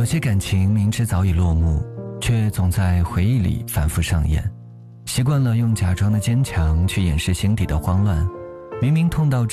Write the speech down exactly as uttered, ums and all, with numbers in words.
有些感情明知早已落幕，却总在回忆里反复上演，习惯了用假装的坚强去掩饰心底的慌乱，明明痛到